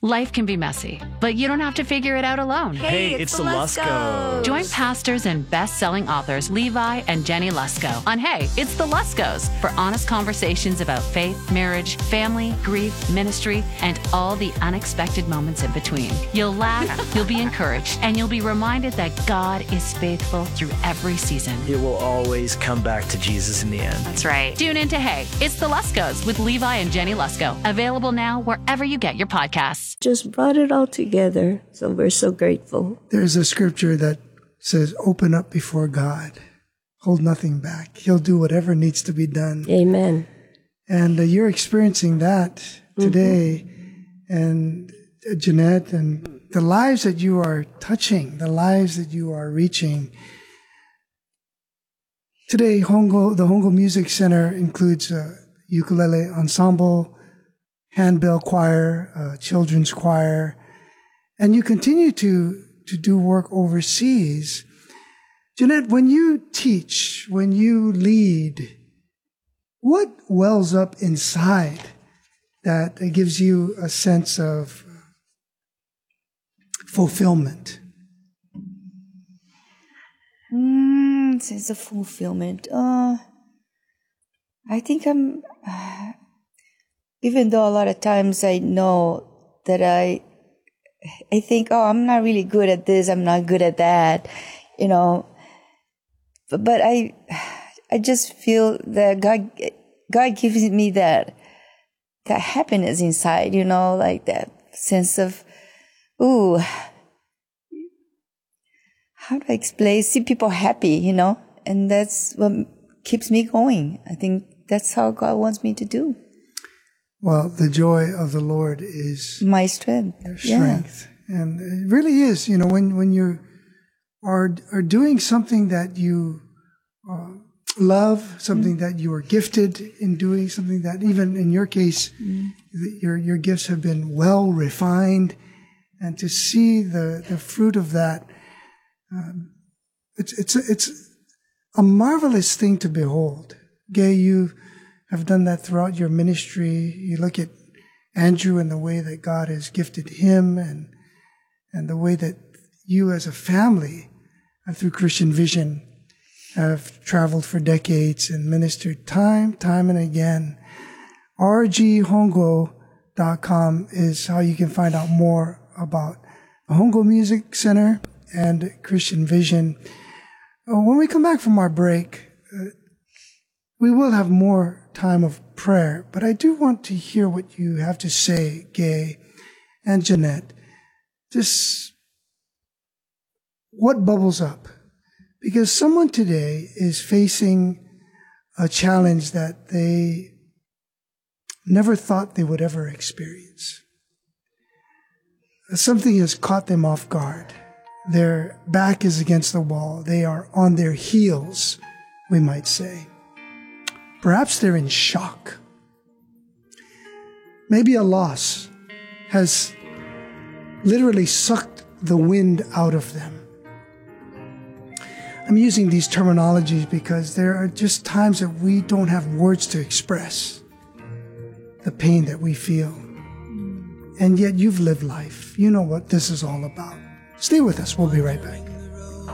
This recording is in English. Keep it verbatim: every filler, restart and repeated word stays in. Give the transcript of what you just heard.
Life can be messy, but you don't have to figure it out alone. Hey, Hey, it's, it's the the Luskos. Join pastors and best-selling authors Levi and Jenny Lusko on Hey, It's the Luskos for honest conversations about faith, marriage, family, grief, ministry, and all the unexpected moments in between. You'll laugh, you'll be encouraged, and you'll be reminded that God is faithful through every season. It will always come back to Jesus in the end. That's right. Tune in to Hey, It's the Luskos with Levi and Jenny Lusko. Available now wherever you get your podcasts. Just brought it all together, so we're so grateful. There's a scripture that says, open up before God. Hold nothing back. He'll do whatever needs to be done. Amen. And uh, you're experiencing that today. Mm-hmm. And uh, Jeanette, and the lives that you are touching, the lives that you are reaching. Today, Hongo, the Hongo Music Center includes a ukulele ensemble, handbell choir, uh, children's choir, and you continue to, to do work overseas. Jeanette, when you teach, when you lead, what wells up inside that gives you a sense of fulfillment? Mm, sense of fulfillment. Uh, I think I'm... Uh, even though a lot of times I know that I, I think, oh, I'm not really good at this, I'm not good at that, you know. But, but I, I just feel that God, God gives me that, that happiness inside, you know, like that sense of, ooh, how do I explain? See people happy, you know, and that's what keeps me going. I think that's how God wants me to do. Well, the joy of the Lord is my strength. Your strength. Yeah. And it really is, you know, when, when you are, are doing something that you uh, love, something mm-hmm. that you are gifted in doing, something that even in your case, mm-hmm. your, your gifts have been well refined, and to see the, the fruit of that, um, it's, it's, a, it's a marvelous thing to behold. Gay, you have done that throughout your ministry. You look at Andrew and the way that God has gifted him, and and the way that you as a family, and through Christian Vision, have traveled for decades and ministered time, time and again. R G hongo dot com is how you can find out more about the Hongo Music Center and Christian Vision. When we come back from our break, uh, we will have more time of prayer, but I do want to hear what you have to say, Gay and Jeanette. Just what bubbles up? Because someone today is facing a challenge that they never thought they would ever experience. Something has caught them off guard. Their back is against the wall. They are on their heels, we might say. Perhaps they're in shock. Maybe a loss has literally sucked the wind out of them. I'm using these terminologies because there are just times that we don't have words to express the pain that we feel. And yet you've lived life. You know what this is all about. Stay with us. We'll be right back.